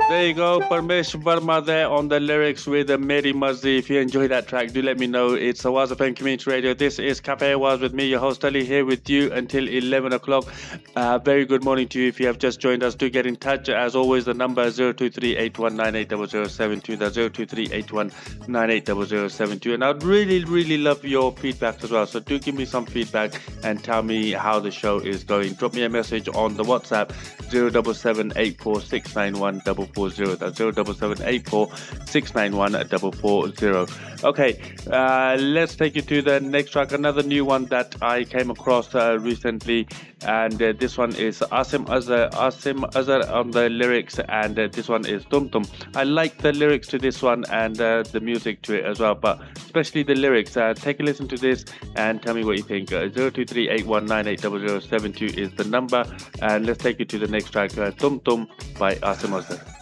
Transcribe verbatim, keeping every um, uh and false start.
There you go, Parmesh Verma there on the lyrics with uh, Meri Mazzi. If you enjoy that track, do let me know. It's Awaz F M Community Radio. This is Cafe Awaz with me, your host Ali, here with you until eleven o'clock. Uh, very good morning to you. If you have just joined us, do get in touch. As always, the number is zero two three eight one nine eight zero zero seven two. That's zero two three eight one nine eight zero zero seven two. And I'd really, really love your feedback as well. So do give me some feedback and tell me how the show is going. Drop me a message on the WhatsApp zero seven seven eight four six nine one four four zero. That's zero seven seven eight four six nine one four four zero. Okay, uh, let's take you to the next track. Another new one that I came across uh, recently, and uh, this one is Asim Azhar, Asim Azhar on the lyrics, and uh, this one is Tum Tum. I like the lyrics to this one and uh, the music to it as well, but especially the lyrics. Uh, take a listen to this and tell me what you think. Uh, zero two three eight one nine eight zero zero seven two is the number, and let's take you to the next track, uh, Tum Tum by Asim Azhar.